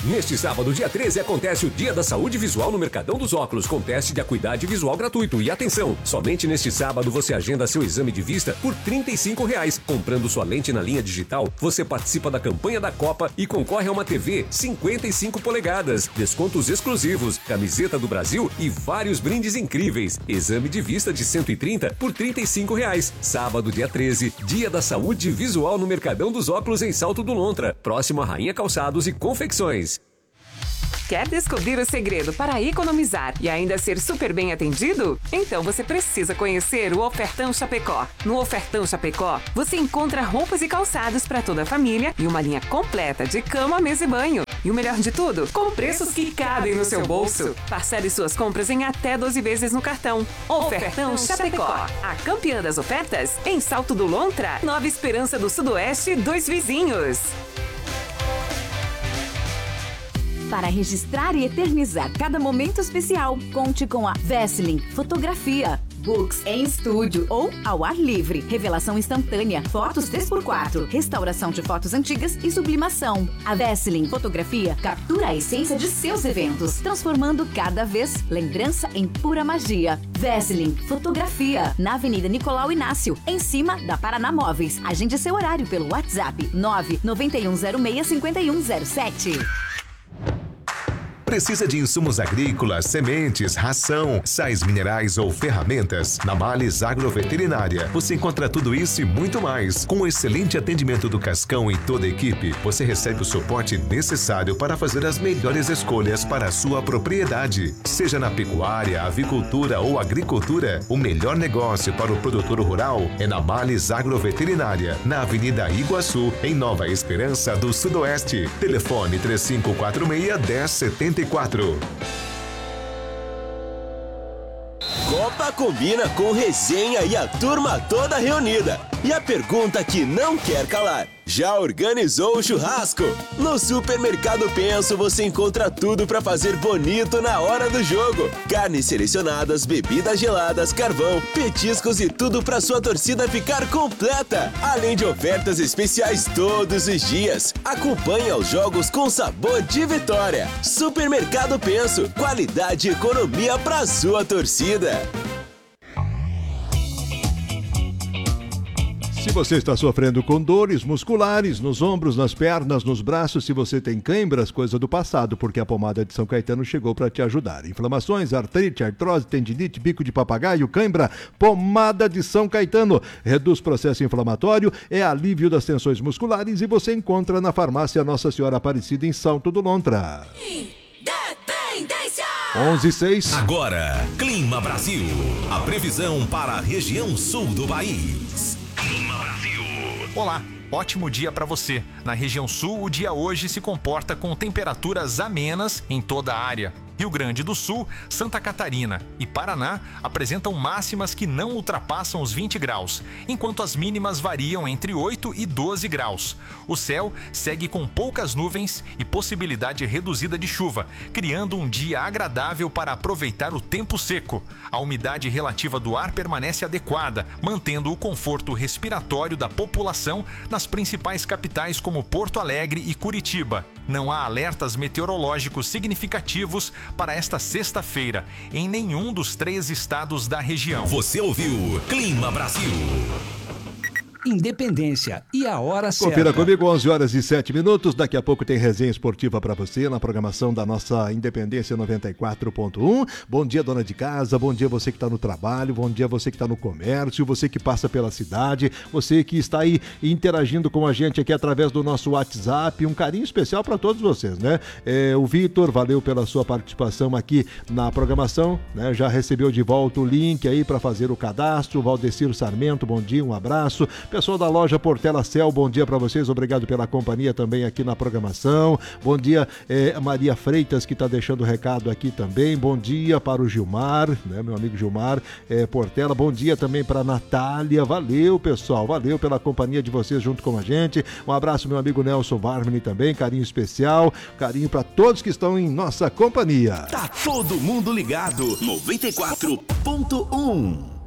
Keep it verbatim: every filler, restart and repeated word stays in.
Neste sábado, dia treze, acontece o Dia da Saúde Visual no Mercadão dos Óculos, com teste de acuidade visual gratuito. E atenção, somente neste sábado você agenda seu exame de vista por trinta e cinco reais. Comprando sua lente na linha digital, você participa da campanha da Copa e concorre a uma T V cinquenta e cinco polegadas, descontos exclusivos, camiseta do Brasil e vários brindes incríveis. Exame de vista de cento e trinta por trinta e cinco reais. Sábado, dia treze, Dia da Saúde Visual no Mercadão dos Óculos em Salto do Lontra, próximo a Rainha Calçados e Confecções. Quer descobrir o segredo para economizar e ainda ser super bem atendido? Então você precisa conhecer o Ofertão Chapecó. No Ofertão Chapecó, você encontra roupas e calçados para toda a família e uma linha completa de cama, mesa e banho. E o melhor de tudo, com preços que cabem no seu bolso. Parcele suas compras em até doze vezes no cartão. Ofertão Chapecó, a campeã das ofertas em Salto do Lontra, Nova Esperança do Sudoeste, dois vizinhos. Para registrar e eternizar cada momento especial, conte com a Vesseling Fotografia. Books em estúdio ou ao ar livre. Revelação instantânea, fotos três por quatro, restauração de fotos antigas e sublimação. A Vesseling Fotografia captura a essência de seus eventos, transformando cada vez lembrança em pura magia. Vesseling Fotografia, na Avenida Nicolau Inácio, em cima da Paraná Móveis. Agende seu horário pelo WhatsApp nove nove um zero seis cinco um zero sete. Precisa de insumos agrícolas, sementes, ração, sais minerais ou ferramentas? Na Males Agroveterinária, você encontra tudo isso e muito mais. Com o excelente atendimento do Cascão e toda a equipe, você recebe o suporte necessário para fazer as melhores escolhas para a sua propriedade. Seja na pecuária, avicultura ou agricultura, o melhor negócio para o produtor rural é na Males Agroveterinária, na Avenida Iguaçu, em Nova Esperança do Sudoeste. Telefone três cinco quatro seis, um zero sete quatro. Copa combina com resenha e a turma toda reunida. E a pergunta que não quer calar: já organizou o churrasco? No Supermercado Penso você encontra tudo para fazer bonito na hora do jogo. Carnes selecionadas, bebidas geladas, carvão, petiscos e tudo para sua torcida ficar completa. Além de ofertas especiais todos os dias. Acompanhe os jogos com sabor de vitória. Supermercado Penso, qualidade e economia para sua torcida. Se você está sofrendo com dores musculares nos ombros, nas pernas, nos braços, se você tem câimbras, coisa do passado, porque a pomada de São Caetano chegou para te ajudar. Inflamações, artrite, artrose, tendinite, bico de papagaio, cãibra, pomada de São Caetano. Reduz processo inflamatório, é alívio das tensões musculares e você encontra na farmácia Nossa Senhora Aparecida em Salto do Lontra. Independência! onze e seis. Agora, Clima Brasil. A previsão para a região sul do país. Clima Brasil. Olá, ótimo dia para você. Na região sul, o dia hoje se comporta com temperaturas amenas em toda a área. Rio Grande do Sul, Santa Catarina e Paraná apresentam máximas que não ultrapassam os vinte graus, enquanto as mínimas variam entre oito e doze graus. O céu segue com poucas nuvens e possibilidade reduzida de chuva, criando um dia agradável para aproveitar o tempo seco. A umidade relativa do ar permanece adequada, mantendo o conforto respiratório da população nas principais capitais como Porto Alegre e Curitiba. Não há alertas meteorológicos significativos para esta sexta-feira em nenhum dos três estados da região. Você ouviu Clima Brasil. Independência e a hora certa. Confira comigo, onze horas e sete minutos. Daqui a pouco tem resenha esportiva para você na programação da nossa Independência noventa e quatro ponto um. Bom dia, dona de casa. Bom dia, você que está no trabalho. Bom dia, você que está no comércio. Você que passa pela cidade. Você que está aí interagindo com a gente aqui através do nosso WhatsApp. Um carinho especial para todos vocês, né? É, o Vitor, valeu pela sua participação aqui na programação, né? Já recebeu de volta o link aí para fazer o cadastro. O Valdecir Sarmento, bom dia, um abraço. Pessoal da loja Portela Cel, bom dia para vocês, obrigado pela companhia também aqui na programação. Bom dia, é, Maria Freitas, que está deixando o recado aqui também. Bom dia para o Gilmar, né, meu amigo Gilmar é, Portela. Bom dia também para a Natália. Valeu, pessoal, valeu pela companhia de vocês junto com a gente. Um abraço, meu amigo Nelson Varmini também, carinho especial, carinho para todos que estão em nossa companhia. Tá todo mundo ligado, noventa e quatro ponto um.